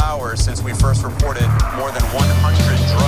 hours since we first reported more than 100 drones.